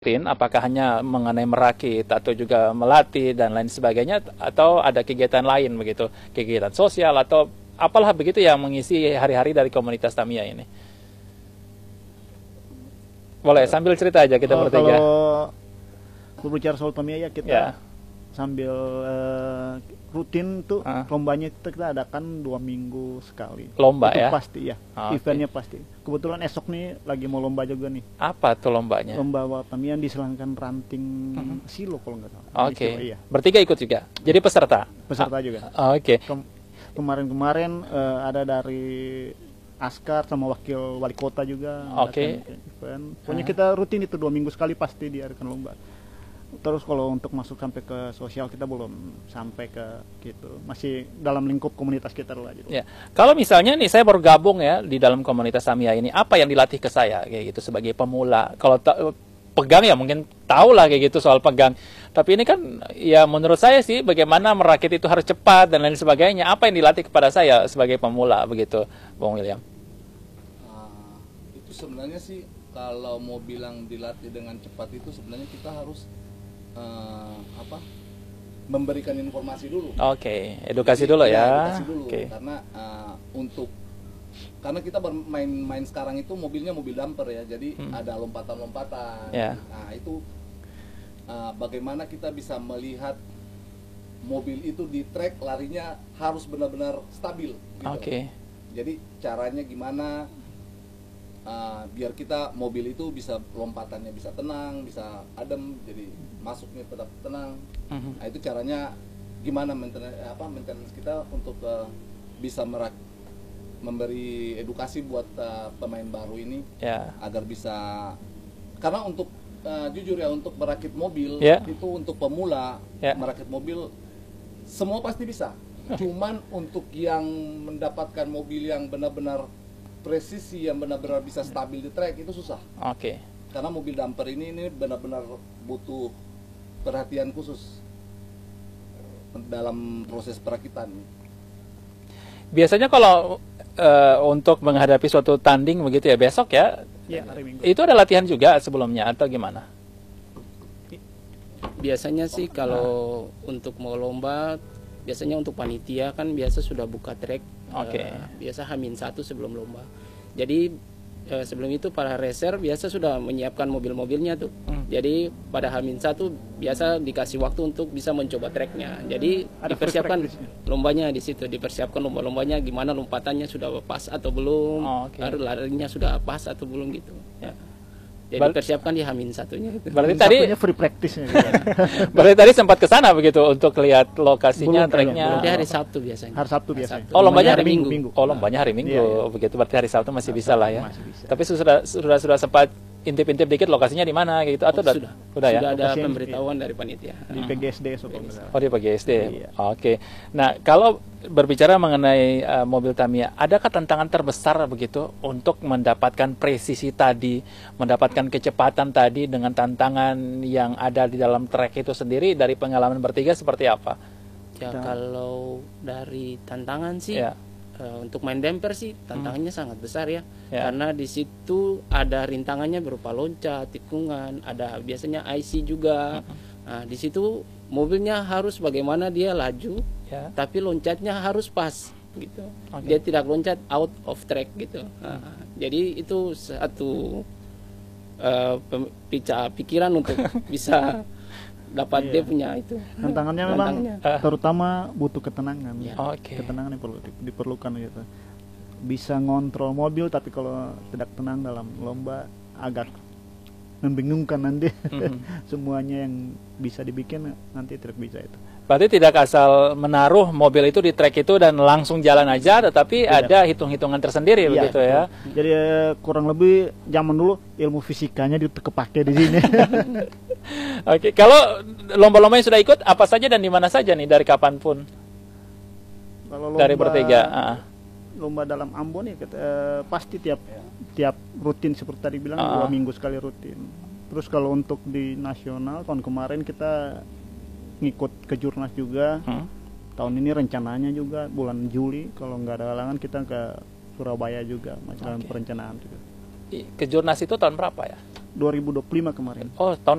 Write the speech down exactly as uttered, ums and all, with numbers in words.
rutin, apakah hanya mengenai merakit atau juga melatih dan lain sebagainya, atau ada kegiatan lain begitu, kegiatan sosial atau apalah begitu yang mengisi hari-hari dari komunitas Tamiya ini? Boleh sambil cerita aja kita Oh, bertiga. kalau berbicara soal Tamiya ya kita Ya. sambil eh, rutin tuh Ah. lombanya itu kita adakan dua minggu sekali. Lomba Itu ya? pasti ya, Ah, oke. eventnya pasti. Kebetulan esok nih lagi mau lomba juga nih. Apa tuh lombanya? Lomba balap Tamiya diselenggarakan ranting silo kalau nggak salah. Oke. Silo, iya. Bertiga ikut juga. Jadi peserta. Peserta juga. Ah, Oke. Kem- Kemarin-kemarin eh, ada dari Askar sama wakil wali kota juga. Oke. ngadakan event. Pokoknya kita rutin itu dua minggu sekali pasti diadakan lomba. Terus kalau untuk masuk sampai ke sosial kita belum sampai ke gitu, masih dalam lingkup komunitas kita lah gitu. Ya, kalau misalnya nih saya baru gabung ya di dalam komunitas Tamiya ini, apa yang dilatih ke saya kayak gitu sebagai pemula? Kalau ta- pegang ya mungkin tahu lah kayak gitu soal pegang. Tapi ini kan ya menurut saya sih bagaimana merakit itu harus cepat dan lain sebagainya. Apa yang dilatih kepada saya sebagai pemula begitu, Bung William? Ah, itu sebenarnya sih kalau mau bilang dilatih dengan cepat itu sebenarnya kita harus eh, apa memberikan informasi dulu. Oke, edukasi Jadi, dulu iya, ya. edukasi dulu. Oke. Karena eh, untuk karena kita bermain-main sekarang itu mobilnya mobil damper ya, jadi Hmm. ada lompatan-lompatan. Ya. Nah itu eh, bagaimana kita bisa melihat mobil itu di trek larinya harus benar-benar stabil. Gitu. Oke. Jadi caranya gimana uh, biar kita mobil itu bisa lompatannya bisa tenang, bisa adem, jadi masuknya tetap tenang. Mhm. Nah itu caranya gimana maintenance apa maintenance kita untuk uh, bisa merak memberi edukasi buat uh, pemain baru ini Ya. agar bisa, karena untuk uh, jujur ya untuk merakit mobil Ya. itu untuk pemula Ya. merakit mobil semua pasti bisa. Cuman untuk yang mendapatkan mobil yang benar-benar presisi, yang benar-benar bisa stabil di trek itu susah. Oke. Karena mobil damper ini ini benar-benar butuh perhatian khusus dalam proses perakitan. Biasanya kalau eh, untuk menghadapi suatu tanding begitu ya besok ya, Iya, hari Minggu. itu ada latihan juga sebelumnya atau gimana? Biasanya sih kalau untuk mau lomba, biasanya untuk panitia kan biasa sudah buka trek. Oke. eh, biasa Hamin satu sebelum lomba. Jadi eh, sebelum itu para racer biasa sudah menyiapkan mobil-mobilnya tuh. Hmm. Jadi pada Hamin satu biasa dikasih waktu untuk bisa mencoba treknya. Jadi Ada free dipersiapkan practice-nya. lombanya di situ, dipersiapkan lomba-lombanya gimana lompatannya sudah pas atau belum, Oh, oke. lalu larinya sudah pas atau belum gitu. Ya. Jadi Ber- persiapkan di Hamin satunya itu. Berarti Yang tadi satunya free practice-nya gitu. berarti tadi sempat ke sana begitu untuk lihat lokasinya, Belum kayaknya, treknya. Jadi hari Sabtu biasanya. Hari Sabtu biasanya. Oh, lombanya hari Minggu. Minggu. Oh, lombanya hari Minggu. Iya, iya. Begitu berarti hari Sabtu masih bisa lah ya. Masih bisa. Tapi sudah sudah sudah sempat intip-intip dikit lokasinya di mana gitu atau Oh, udah sudah. udah ya? Sudah ada Lokasinya pemberitahuan dari panitia. Di P G S D so kalau nggak salah. Oh, di pagi S D. Iya. Oke. Nah, kalau berbicara mengenai uh, mobil Tamiya, adakah tantangan terbesar begitu untuk mendapatkan presisi tadi, mendapatkan kecepatan tadi dengan tantangan yang ada di dalam trek itu sendiri dari pengalaman bertiga seperti apa? Ya kalau dari tantangan sih Ya. eh, untuk main damper sih tantangannya sangat besar ya. Ya. Karena di situ ada rintangannya berupa loncat, tikungan, ada biasanya I C juga. Nah, di situ mobilnya harus bagaimana dia laju, Ya. tapi loncatnya harus pas gitu. Oke. Dia tidak loncat out of track gitu. Nah, jadi itu satu eh, pem- pica pikiran untuk bisa dapat Iya. dia punya itu. Tantangannya memang Tantangannya. terutama butuh ketenangan. Ya. Oke. Ketenangan yang perlu di- diperlukan gitu. Bisa ngontrol mobil tapi kalau tidak tenang dalam lomba agak membingungkan nanti. Mhm. Semuanya yang bisa dibikin nanti tidak bisa itu. Berarti tidak asal menaruh mobil itu di trek itu dan langsung jalan aja, tetapi Tidak. ada hitung-hitungan tersendiri Iya, begitu ya. betul. Jadi eh, kurang lebih zaman dulu ilmu fisikanya kepake di sini. Oke, kalau lomba-lomba yang sudah ikut apa saja dan di mana saja nih dari kapanpun Kalau dari bertiga? Ah. lomba dalam Ambon ya kita, eh, pasti tiap tiap rutin seperti tadi bilang Ah. dua minggu sekali rutin. Terus kalau untuk di nasional tahun kemarin kita ngikut ke Jurnas juga. Hmm. Tahun ini rencananya juga bulan Juli kalau nggak ada halangan kita ke Surabaya juga masih dalam Oke. perencanaan juga. I- Ke Jurnas itu tahun berapa ya? dua ribu dua puluh lima kemarin. Oh, tahun